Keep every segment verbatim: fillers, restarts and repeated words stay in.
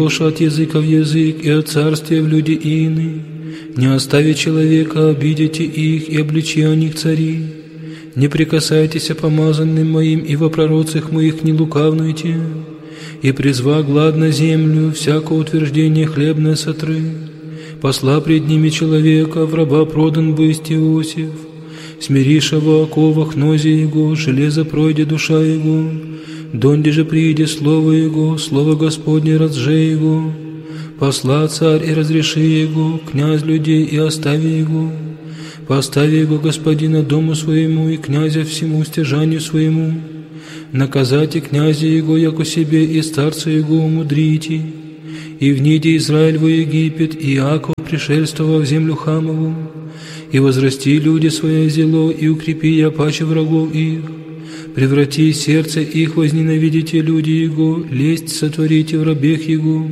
от языка в язык и от царствия в люди иные. Не остави человека, обидите их и обличи о них цари. Не прикасайтесь о помазанным моим, и во пророцах моих не лукавнуйте. И призва глад на землю, всякое утверждение хлебное сотры. Посла пред ними человека, в раба продан бысть Иосиф. Смириша во оковах нози его, железо пройде душа его. Донде же прииде слово его, слово Господне разже его. Посла царь и разреши его, князь людей и остави его. Постави его господина дому своему и князя всему стяжанию своему. Наказайте князя его, яко себе, и старца его умудрите. И вниде Израиль во Египет, и Иаков пришельствовал в землю Хамову. И возрасти люди свое зело, и укрепи я паче врагов их. Преврати сердце их, возненавидите люди его, лесть сотворите в рабех его.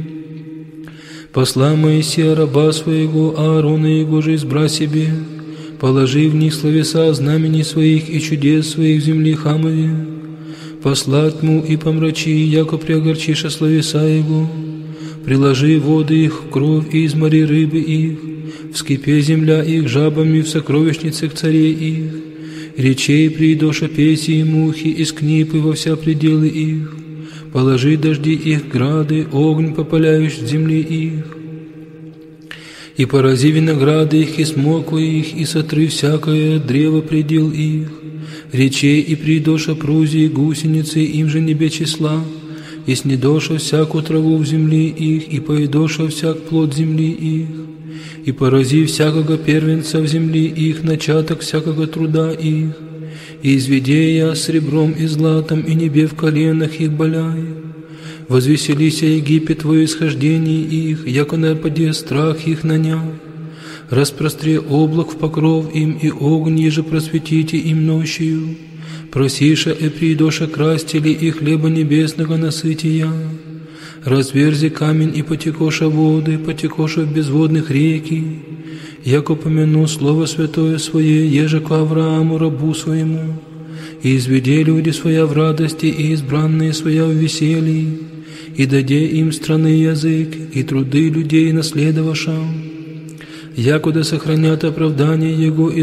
Посла Моисея раба своего, Аарона его же избра себе. Положи в них словеса знамений своих и чудес своих в земли Хамове. Посла тьму и помрачи, яко приогорчиша словеса его. Приложи воды их в кровь и измори рыбы их. Вскипе земля их жабами в сокровищницах царей их. Речей придоша песи и мухи, из книпы во вся пределы их. Положи дожди их грады, огонь попаляющий земли их. И порази винограды их, и смоквы их, и сотры всякое древо предел их. Речей и придоша прузии, гусеницы, им же небе числа. И снедоша всякую траву в земли их, и поедоша всяк плод земли их. И порази всякого первенца в земли их, начаток всякого труда их. И изведи я сребром и златом, и небе в коленах их боляй. Возвеселися Египет во исхождении их, яко нападе страх их нанял. Распростре облак в покров им, и огонь еже просветите им ночью. Просиша и придоша крастили, и хлеба небесного насытия. Разверзи камень, и потекоша воды, потекоша в безводных реки. Яко помяну слово святое свое, еже к Аврааму рабу своему. И изведи люди своя в радости, и избранные своя в веселье. И даде им страны язык, и труды людей наследовавшим. Якуда сохранят оправдание его, и